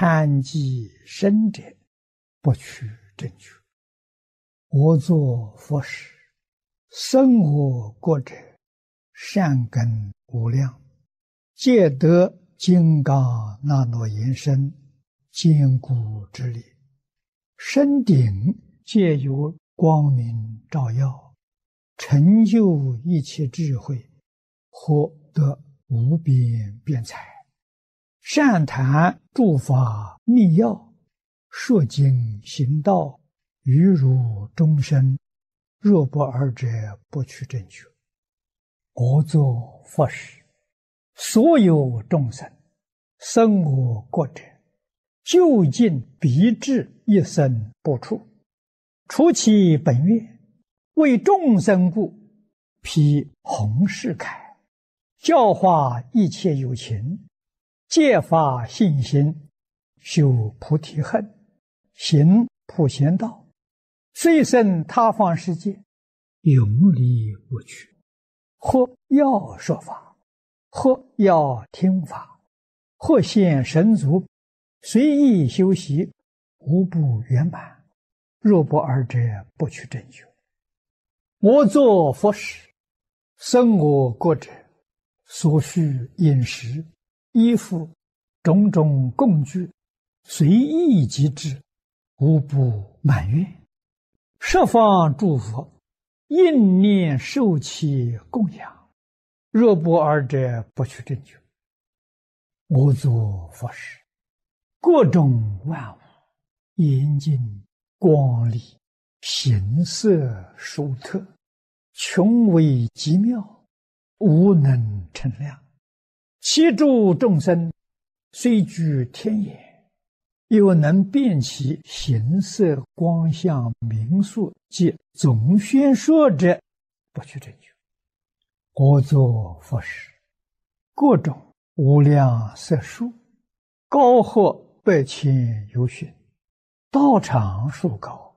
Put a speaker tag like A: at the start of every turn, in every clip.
A: 贪忌生者，不取正觉。我作佛时，生我国者，善根无量，皆得金刚那罗延伸，坚固之力。身顶皆有光明照耀，成就一切智慧，获得无边辩才。善谈诸法密要，说经行道，于如众生，若不二者，不取正觉。我作佛时，所有众生生我国者，究竟必至一生不处，除其本愿，为众生故，披弘誓铠，教化一切有情，戒发信心，修菩提恨，行普贤道，虽生他方世界，永离无趣。或要说法，或要听法，或现神足，随意修习，无不圆满。若不二者，不取正觉。我作佛时，生我国者，所需饮食、衣服、种种供具，随意即至，无不满愿。十方诸佛应念受其供养，若不二者，不取正觉。我作佛时，各种万物严净光丽，形色殊特，穷微极妙，无能称量。其诸众生虽居天眼，又能辨其形色光相名数及总宣说者，不取正觉。我作佛时，各种无量色数，高或百千由旬，道场数高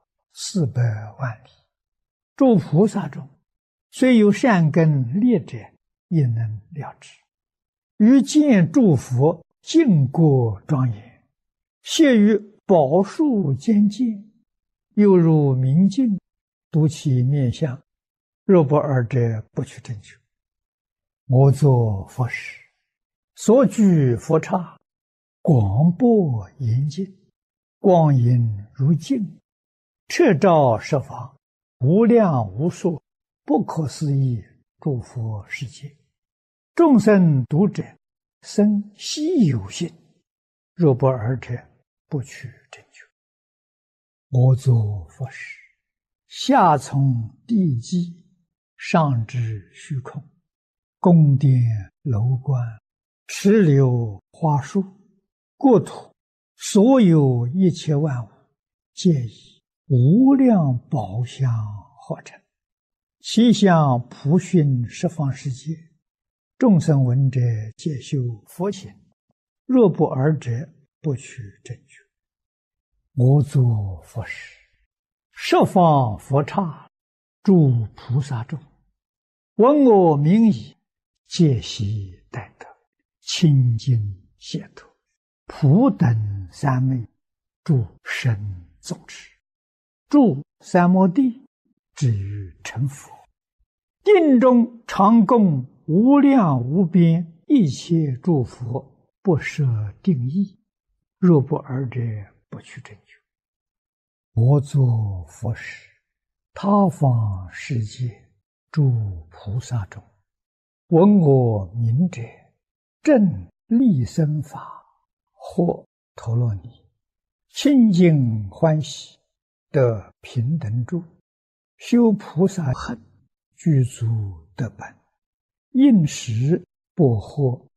A: 400万里。诸菩萨中，虽有善根劣者，也能了知。于见诸佛净国庄严，谢于宝树间见，犹如明镜，睹其面相，若不二者，不取正觉。我作佛时，所居佛刹，广博严净，光影如镜，彻照十方，无量无数，不可思议诸佛世界。众生读者，生希有信，若不二者，不取正觉。我作佛时，下从地基，上至虚空，宫殿楼观，池流花树，国土所有一切万物，皆以无量宝相合成，其相普熏十方世界。众生闻者，皆修佛行，若不二者，不取正觉。我作佛时，十方佛刹，诸菩萨众，闻我名已，皆悉待得，清净解脱，普等三昧，诸神众持，住三摩地，至于成佛。定中常供无量无边一切诸佛，不设定义，若不二者，不取正觉。我作佛时，他方世界诸菩萨中，闻我名者，正利生法，或陀罗尼，清净欢喜，得平等住，修菩萨恨，具足得本，应时不获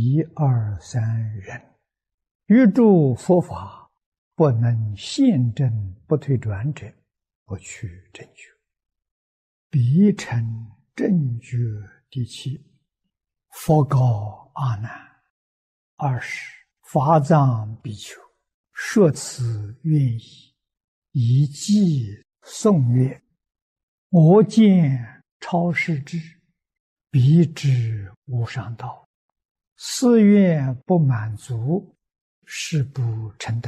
A: 1、2、3人，于诸佛法不能现证不退转者，不取正觉。彼成正觉第7。佛告阿难：20法藏比丘，说此愿意，以偈颂曰：我见超世智，彼知无上道，誓愿不满足， 誓不成等。